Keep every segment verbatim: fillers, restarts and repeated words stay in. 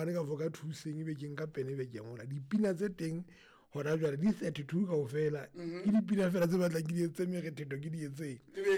one ka foka thuseng e be ke nka pene be ke ngola dipina tse teng hora jwale di thirty-two ka ofela ke dipina fela tse batla ke di etse me re theto ke di etseng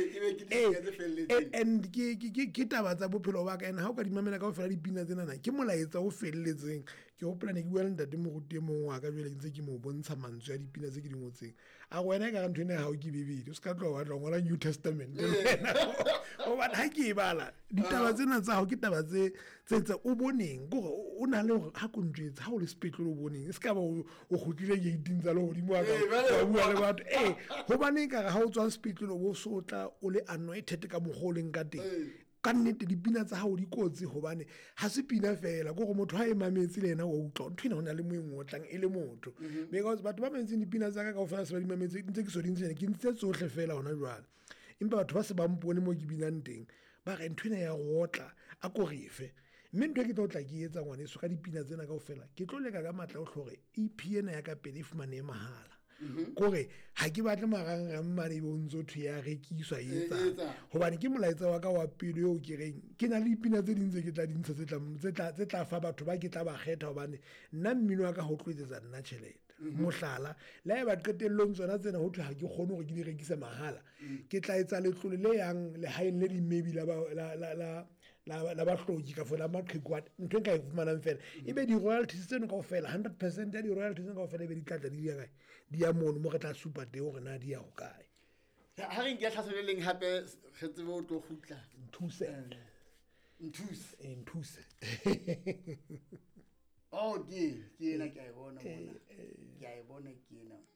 and ke ke ke taba tsa bophelo ba ka ena ha o ka di mamela ka ofela dipina tsena na ke molaetsa o felletseng ke o plane ke bua le ntate mo gote mo wa ka jwale ntse ke mo bontsha mantswe ya dipina tse ke di ngotseng a go wena ka ntho ene ha o ke bebedi o ska tlo wa tlo ngola New Testament o ba ha ke bala ditaba tsena tsa ho ke taba tse tse o boneng go o na le ha ko ntjwetsa ha o le spetlelo o boneng se ka ba o gotlile ke itintsa le godimo wa ka wa bua le batho eh ho bane ka ha o tswa spetlelo bo sotla o le anointed ka mogoleng ka teng ka nnete dipina tsa hao di kotsi hobane ha se pina fela go go motho ha e mametse le ena wa utlwa ntho ena hona le moeng o tlang e le motho because batho ba mentse dipina tsa ka ka ofela se ba di mametse ntse ke so dintse ke ntse tsohle fela hona jwale impa batho ba se ba mpone mo ke binang teng ba re ntho ena ya gotla a ko refe mme ntho e ke tlo tla ke etsa ngwane so ka dipina tsena ka ofela ke tlo leka ka matla o hlore E P ena ya ka pele e fumane mahala kore ha ke batle marangrang mane bo ntso thu ya rekiswa etsa hobane ke molaetsa wa ka wa pele yo ke reng ke na le dipina tse dintse ke tla dintsha tse tla tse tla tse tla fa batho ba ke tla ba kgetha hobane nna mmino wa ka ho tloetsetsa nna tšhelete mohlala la e ba qetellong tsona tsena ho thwe ha ke kgone hore ke di rekise mahala ke tla etsa letlole le yang le hae le di maybe la la la la la ba hloki ka fola maqhekwa ntho ka e fumanang fela ebe di royalties tseno ka ofela one hundred percent ya di royalties ka ofela be di tla tla di ya kae di ya mono mo re tla supa teng gore na di ya go kae ha re nke tlhaso le leng hape re tsebe o tlo khutla nthuse nthuse nthuse oh ke ke ena ke a e bona mona ke a e bona ke ena